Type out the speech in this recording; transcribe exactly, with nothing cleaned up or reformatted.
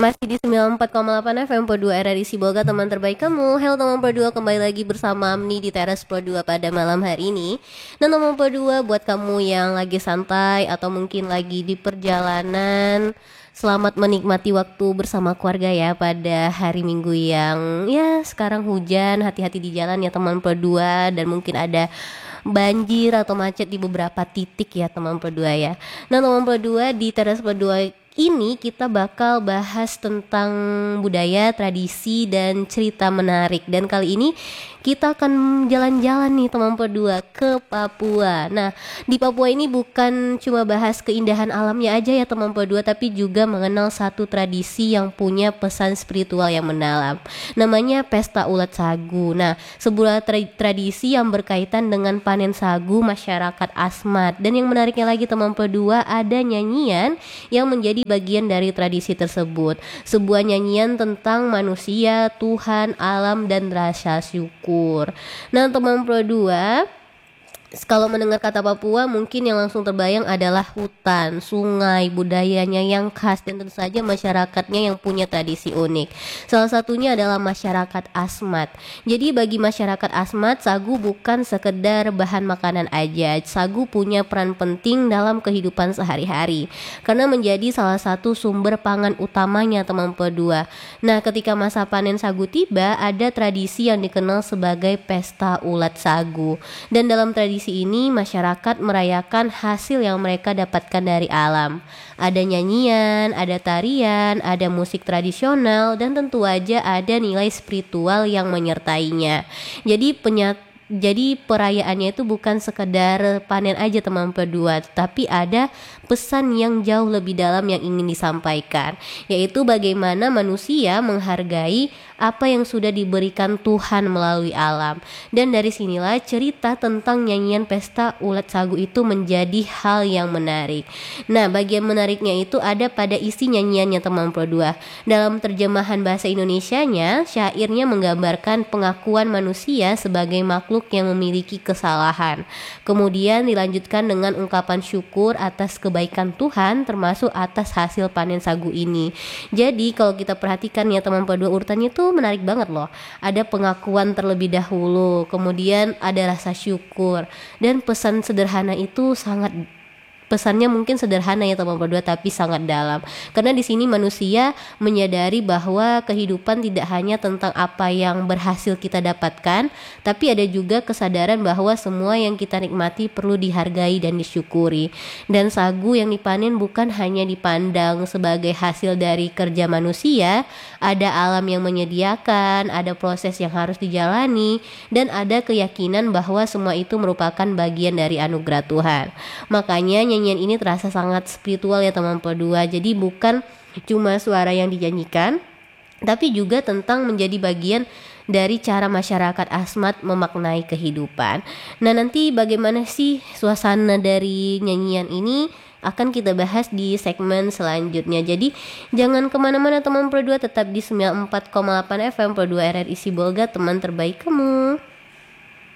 Masih di sembilan puluh empat koma delapan F M Pro dua R R I Sibolga, teman terbaik kamu. Halo teman Pro dua, kembali lagi bersama Amni di Teras Pro dua pada malam hari ini. Dan teman Pro dua, buat kamu yang lagi santai atau mungkin lagi di perjalanan, selamat menikmati waktu bersama keluarga ya pada hari Minggu yang ya sekarang hujan. Hati-hati di jalan ya teman Pro dua, dan mungkin ada banjir atau macet di beberapa titik ya teman Pro dua ya. Nah teman Pro dua, di Teras Pro dua ini kita bakal bahas tentang budaya, tradisi, dan cerita menarik. Dan kali ini kita akan jalan-jalan nih teman Pro dua ke Papua. Nah di Papua ini bukan cuma bahas keindahan alamnya aja ya teman Pro dua, tapi juga mengenal satu tradisi yang punya pesan spiritual yang mendalam. Namanya Pesta Ulat Sagu. Nah sebuah tra- tradisi yang berkaitan dengan panen sagu masyarakat Asmat. Dan yang menariknya lagi teman Pro dua, ada nyanyian yang menjadi bagian dari tradisi tersebut. Sebuah nyanyian tentang manusia, Tuhan, alam, dan rasa syukur. Nah teman Pro dua, kalau mendengar kata Papua mungkin yang langsung terbayang adalah hutan, sungai, budayanya yang khas, dan tentu saja masyarakatnya yang punya tradisi unik. Salah satunya adalah masyarakat Asmat. Jadi bagi masyarakat Asmat, sagu bukan sekedar bahan makanan aja. Sagu punya peran penting dalam kehidupan sehari-hari karena menjadi salah satu sumber pangan utamanya teman Pro dua. Nah ketika masa panen sagu tiba, ada tradisi yang dikenal sebagai Pesta Ulat Sagu. Dan dalam tradisi ini masyarakat merayakan hasil yang mereka dapatkan dari alam. Ada nyanyian, ada tarian, ada musik tradisional, dan tentu aja ada nilai spiritual yang menyertainya. Jadi penyat Jadi perayaannya itu bukan sekedar panen aja teman Pro dua, tapi ada pesan yang jauh lebih dalam yang ingin disampaikan, yaitu bagaimana manusia menghargai apa yang sudah diberikan Tuhan melalui alam. Dan dari sinilah cerita tentang nyanyian Pesta Ulat Sagu itu menjadi hal yang menarik. Nah bagian menariknya itu ada pada isi nyanyiannya teman Pro dua. Dalam terjemahan bahasa Indonesianya, syairnya menggambarkan pengakuan manusia sebagai makhluk yang memiliki kesalahan. Kemudian dilanjutkan dengan ungkapan syukur atas kebaikan Tuhan, termasuk atas hasil panen sagu ini. Jadi kalau kita perhatikan ya teman Pro dua, urutannya tuh menarik banget loh. Ada pengakuan terlebih dahulu, kemudian ada rasa syukur, dan pesan sederhana itu sangat Pesannya mungkin sederhana ya teman Pro dua, tapi sangat dalam. Karena di sini manusia menyadari bahwa kehidupan tidak hanya tentang apa yang berhasil kita dapatkan, tapi ada juga kesadaran bahwa semua yang kita nikmati perlu dihargai dan disyukuri. Dan sagu yang dipanen bukan hanya dipandang sebagai hasil dari kerja manusia, ada alam yang menyediakan, ada proses yang harus dijalani, dan ada keyakinan bahwa semua itu merupakan bagian dari anugerah Tuhan. Makanya nyanyian ini terasa sangat spiritual ya teman Pro dua. Jadi bukan cuma suara yang dinyanyikan, tapi juga tentang menjadi bagian dari cara masyarakat Asmat memaknai kehidupan. Nah nanti bagaimana sih suasana dari nyanyian ini akan kita bahas di segmen selanjutnya. Jadi jangan kemana-mana teman Pro dua, tetap di sembilan puluh empat koma delapan F M Pro dua R R I Sibolga, teman terbaik kamu.